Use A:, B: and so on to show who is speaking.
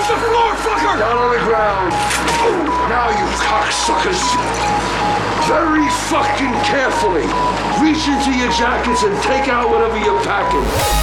A: Hit the floor, fucker!
B: Down on the ground. Now, you cocksuckers. Very fucking carefully. Reach into your jackets and take out whatever you're packing.